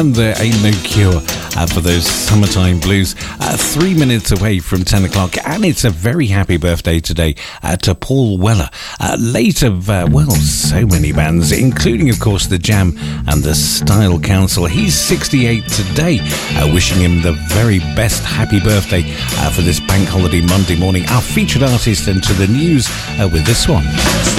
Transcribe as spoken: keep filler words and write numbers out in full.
and there ain't no cure uh, for those summertime blues. Uh, three minutes away from ten o'clock, and it's a very happy birthday today uh, to Paul Weller, uh, late of, uh, well, so many bands, including, of course, The Jam and the Style Council. He's sixty-eight today. Uh, wishing him the very best happy birthday uh, for this bank holiday Monday morning. Our featured artist into the news uh, with this one.